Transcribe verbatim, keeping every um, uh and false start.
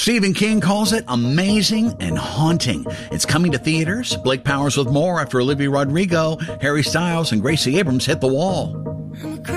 Stephen King calls it amazing and haunting. It's coming to theaters. Blake Powers with more after Olivia Rodrigo, Harry Styles, and Gracie Abrams hit the wall.